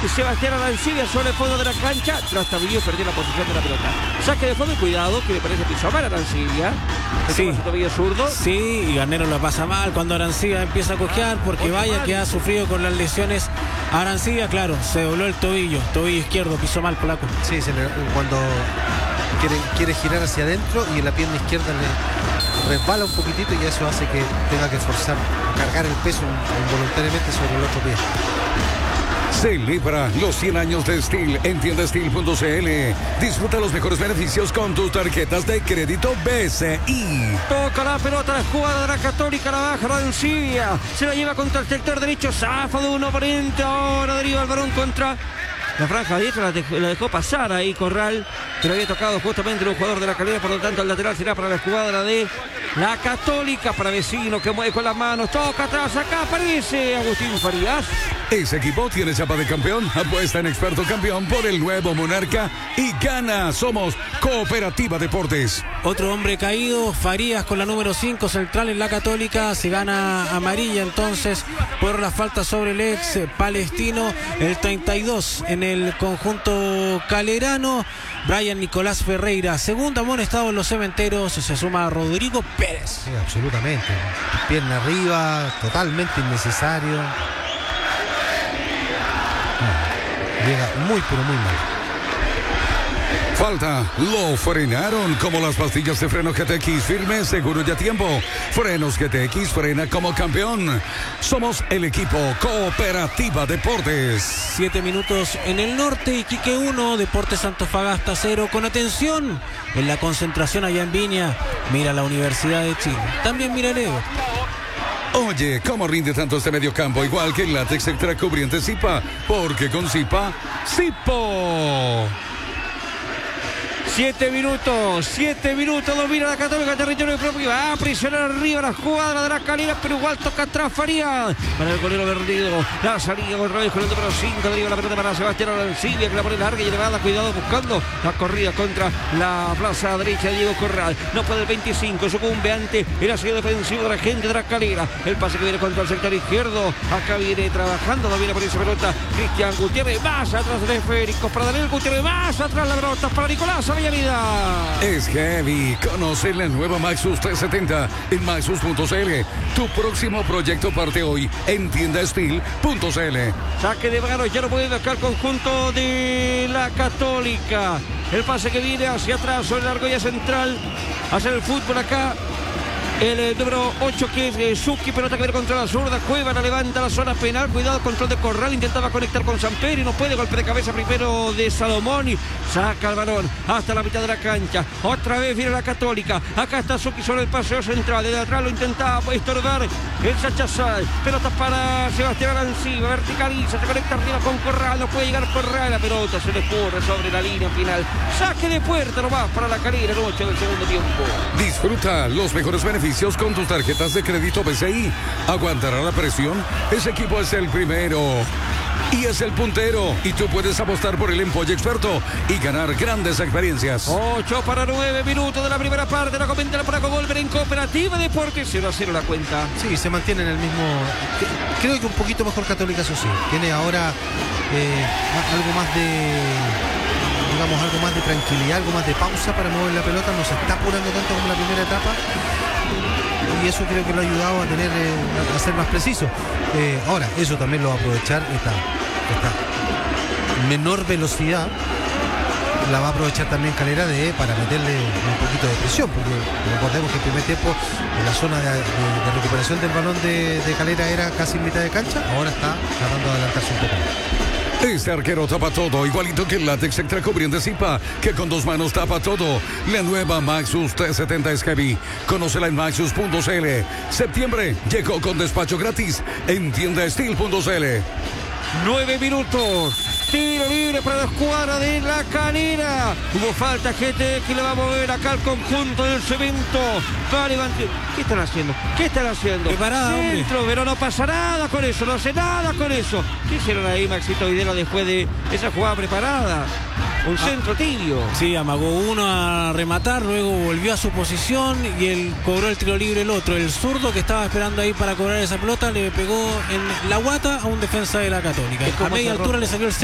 Sebastián Arancibia sobre el fondo de la cancha. Trastabilló y perdió la posición de la pelota. Saque de fondo y cuidado, que me parece pisó mal Arancibia. Sí. Tobillo zurdo. Sí, y Garnero la pasa mal cuando Arancibia empieza a cojear, porque vaya que ha sufrido con las lesiones. Arancibia, claro, se dobló el tobillo izquierdo, pisó mal Polaco. Sí, cuando quiere girar hacia adentro y en la pierna izquierda le resbala un poquitito y eso hace que tenga que forzar a cargar el peso involuntariamente sobre el otro pie. Celebra los 100 años de Steel en tiendasteel.cl. Disfruta los mejores beneficios con tus tarjetas de crédito BCI. Toca la pelota, la jugada de la Católica, la baja Arancibia. Se la lleva contra el sector derecho, zafa de un oponente. Ahora deriva el balón contra la franja diestra, la dejó pasar ahí Corral, que le había tocado justamente un jugador de La Calera, por lo tanto el lateral será para la jugada de la Católica, para Vecino que mueve con las manos, toca atrás, acá aparece Agustín Farías. Ese equipo tiene chapa de campeón. Apuesta en Experto Campeón por el nuevo Monarca y gana. Somos Cooperativa Deportes. Otro hombre caído, Farías con la número 5 central en la Católica. Se gana amarilla entonces por la falta sobre el ex palestino. El 32 en el conjunto calerano. Brian Nicolás Ferreira, segundo amonestado en los cementeros. Se suma a Rodrigo Pérez. Sí, absolutamente. Pierna arriba, totalmente innecesario. Llega muy pero muy mal. Falta, lo frenaron como las pastillas de freno GTX, firme, seguro y a tiempo. Frenos GTX, frena como campeón. Somos el equipo Cooperativa Deportes. 7 minutos en el norte, Iquique 1, Deportes Antofagasta 0. Con atención en la concentración allá en Viña, mira la Universidad de Chile. También mira el Evo. Oye, ¿cómo rinde tanto este mediocampo? Igual que el látex extra cubriente Zipa, porque con Zipa, ¡Zipo! 7 minutos, domina la Católica, territorio propio, va a presionar arriba la jugada de La Calera, pero igual toca atrás Farías, para el golero perdido, la salida otra vez con el número 5, deriva la pelota para Sebastián Arancibia, que la pone larga y elevada, cuidado buscando la corrida contra la plaza derecha de Diego Corral, no puede el 25, sucumbe ante el asedio defensivo de la gente de La Calera, el pase que viene contra el sector izquierdo, acá viene trabajando, domina por esa pelota, Cristian Gutiérrez, más atrás de Féricos, para Daniel Gutiérrez, más atrás la pelota, para Nicolás Avellaneda. Es heavy. Conoce la nueva Maxus 370 en maxus.cl. Tu próximo proyecto parte hoy en tiendasteel.cl. Saque de manos, ya no puede acá el conjunto de la Católica. El pase que viene hacia atrás sobre la argolla central. Hacer el fútbol acá. El número 8 que es Suki, pelota que viene contra la zurda, Cueva la levanta la zona penal, cuidado, control de Corral, intentaba conectar con Samperi, no puede, golpe de cabeza primero de Salomón y saca el balón hasta la mitad de la cancha, otra vez viene la Católica, acá está Suki sobre el paseo central, desde atrás lo intentaba estorbar el Sachazal, pelota para Sebastián Arancibia, verticaliza, se conecta arriba con Corral, no puede llegar Corral, la pelota se le corre sobre la línea final, saque de puerta nomás para La Calera, el 8 del segundo tiempo. Disfruta los mejores beneficios con tus tarjetas de crédito BCI. Aguantará la presión. Ese equipo es el primero y es el puntero. Y tú puedes apostar por el Empolle Experto y ganar grandes experiencias. 8 para 9 minutos de la primera parte. La comenta para Volver en Cooperativa Deportes. 0-0 la cuenta. Sí, se mantiene en el mismo. Creo que un poquito mejor Católica, eso sí. Tiene ahora algo más de. Digamos, algo más de tranquilidad, algo más de pausa para mover la pelota. No se está apurando tanto como la primera etapa. Y eso creo que lo ha ayudado a ser más preciso. Ahora, eso también lo va a aprovechar esta menor velocidad. La va a aprovechar también Calera para meterle un poquito de presión, porque recordemos que el primer tiempo en la zona de recuperación del balón de Calera era casi en mitad de cancha. Ahora está tratando de adelantarse un poco. Este arquero tapa todo, igualito que el látex extra cubriente Zipa, que con 2 manos tapa todo. La nueva Maxus 370 es heavy. Conócela en maxus.cl. Septiembre llegó con despacho gratis en tiendasteel.cl. 9 minutos. Tiro libre para la escuadra de La Calera. Hubo falta, gente que le va a mover acá al conjunto del Cemento. Va a levantar. ¿Qué están haciendo? ¿Qué están haciendo? Preparada, centro, pero no pasa nada con eso, no hace nada con eso. ¿Qué hicieron ahí Maxito Videla después de esa jugada preparada? Un centro tibio. Sí, amagó uno a rematar, luego volvió a su posición y él cobró el tiro libre el otro. El zurdo que estaba esperando ahí para cobrar esa pelota le pegó en la guata a un defensa de la Católica. A media altura le salió el